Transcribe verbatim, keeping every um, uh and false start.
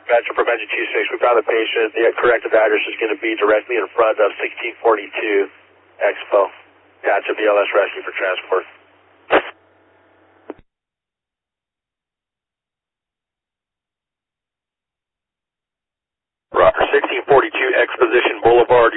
Gotcha, Prevention two six. We found the patient. The corrective address is going to be directly in front of sixteen forty-two Expo. Gotcha, B L S Rescue for transport. Roger, sixteen forty-two Exposition Boulevard.